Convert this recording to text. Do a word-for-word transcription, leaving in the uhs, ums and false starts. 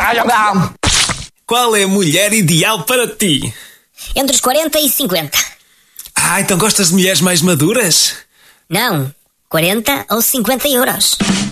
Qual é a mulher ideal para ti? Entre os quarenta e cinquenta. Ah, então gostas de mulheres mais maduras? Não, quarenta ou cinquenta euros.